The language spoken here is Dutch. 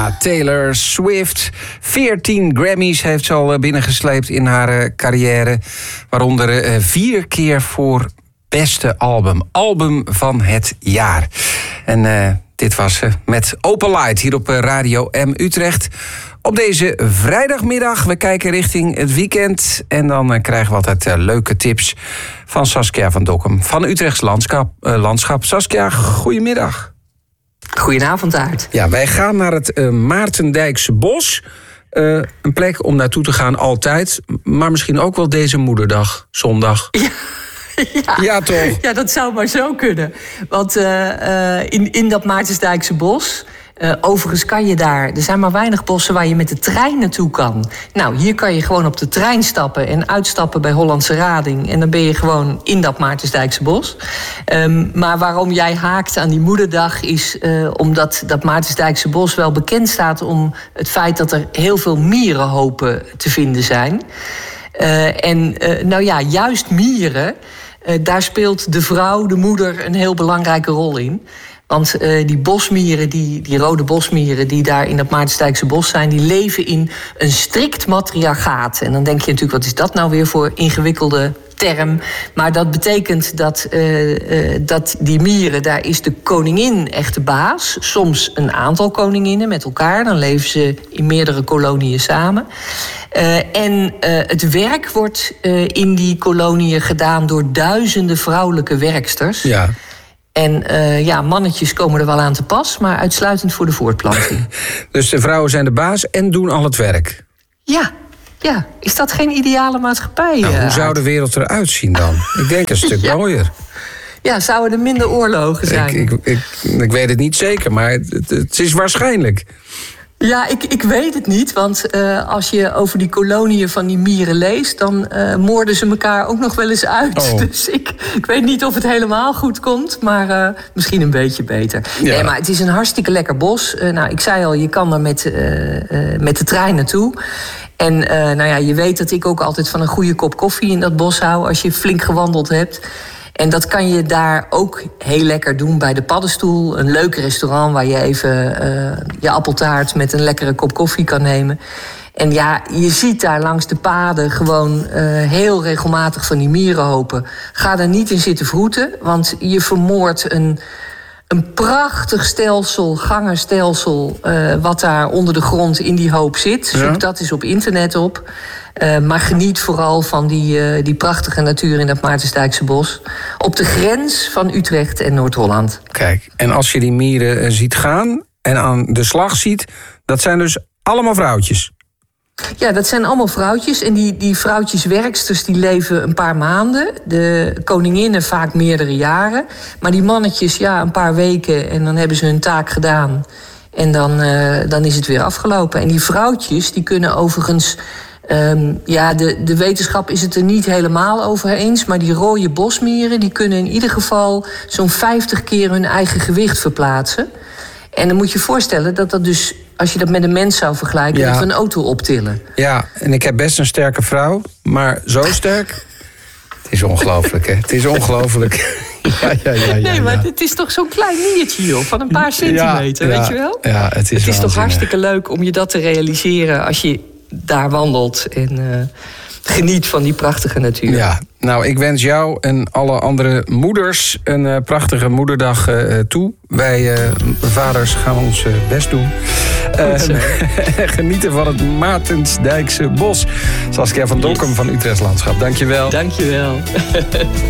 Taylor Swift. 14 Grammys heeft ze al binnengesleept in haar carrière. Waaronder 4 keer voor beste album. Album van het jaar. En dit was ze met Open Light hier op Radio M Utrecht. Op deze vrijdagmiddag, we kijken richting het weekend. En dan krijgen we altijd leuke tips van Saskia van Dokkum van Utrechts Landschap. Saskia, goedemiddag. Goedenavond, Aart. Ja, wij gaan naar het Maartendijkse Bos. Een plek om naartoe te gaan altijd. Maar misschien ook wel deze moederdag, zondag. Ja, toch? Ja, dat zou maar zo kunnen. Want in dat Maartensdijkse Bos... overigens kan je daar... Er zijn maar weinig bossen waar je met de trein naartoe kan. Nou, hier kan je gewoon op de trein stappen... en uitstappen bij Hollandse Rading. En dan ben je gewoon in dat Maartensdijkse Bos. Maar waarom jij haakt aan die moederdag... is omdat dat Maartensdijkse Bos wel bekend staat... om het feit dat er heel veel mierenhopen te vinden zijn. Nou ja, juist mieren... daar speelt de vrouw, de moeder, een heel belangrijke rol in... Want die bosmieren, die rode bosmieren die daar in dat Maartensdijkse Bos zijn... die leven in een strikt matriarchaat. En dan denk je natuurlijk, wat is dat nou weer voor ingewikkelde term? Maar dat betekent dat die mieren, daar is de koningin echt de baas. Soms een aantal koninginnen met elkaar. Dan leven ze in meerdere koloniën samen. Het werk wordt in die koloniën gedaan door duizenden vrouwelijke werksters... Ja. En mannetjes komen er wel aan te pas, maar uitsluitend voor de voortplanting. Dus de vrouwen zijn de baas en doen al het werk? Ja. Is dat geen ideale maatschappij? Nou, hoe zou de wereld eruit zien dan? Ik denk een stuk mooier. Ja, zouden er minder oorlogen zijn? Ik weet het niet zeker, maar het is waarschijnlijk. Ja, ik weet het niet, want als je over die koloniën van die mieren leest... dan moorden ze elkaar ook nog wel eens uit. Oh. Dus ik weet niet of het helemaal goed komt, maar misschien een beetje beter. Ja. Nee, maar het is een hartstikke lekker bos. Ik zei al, je kan er met de trein naartoe. En je weet dat ik ook altijd van een goede kop koffie in dat bos hou... als je flink gewandeld hebt... En dat kan je daar ook heel lekker doen bij de Paddenstoel. Een leuk restaurant waar je even je appeltaart met een lekkere kop koffie kan nemen. En ja, je ziet daar langs de paden gewoon heel regelmatig van die mierenhopen. Ga daar niet in zitten vroeten, want je vermoordt een prachtig stelsel, gangenstelsel... wat daar onder de grond in die hoop zit. Zoek dat eens op internet op. Maar geniet vooral van die prachtige natuur in dat Maartensdijkse Bos. Op de grens van Utrecht en Noord-Holland. Kijk, en als je die mieren ziet gaan en aan de slag ziet... dat zijn dus allemaal vrouwtjes? Ja, dat zijn allemaal vrouwtjes. En die vrouwtjeswerksters die leven een paar maanden. De koninginnen vaak meerdere jaren. Maar die mannetjes, een paar weken en dan hebben ze hun taak gedaan. En dan is het weer afgelopen. En die vrouwtjes, die kunnen overigens... de wetenschap is het er niet helemaal over eens... maar die rode bosmieren die kunnen in ieder geval... zo'n 50 keer hun eigen gewicht verplaatsen. En dan moet je je voorstellen dat dus... als je dat met een mens zou vergelijken, dat we een auto optillen. Ja, en ik heb best een sterke vrouw, maar zo sterk... Het is ongelooflijk, hè? Het is ongelooflijk. Nee, maar het is toch zo'n klein miertje, joh, van een paar centimeter, weet je wel? Ja, het is toch hartstikke leuk om je dat te realiseren... als je daar wandelt en geniet van die prachtige natuur. Ja, nou, ik wens jou en alle andere moeders een prachtige moederdag toe. Wij vaders gaan ons best doen. Genieten van het Maartensdijkse Bos. Saskia van Dokkum van Utrechts Landschap. Dank je wel. Dank je wel.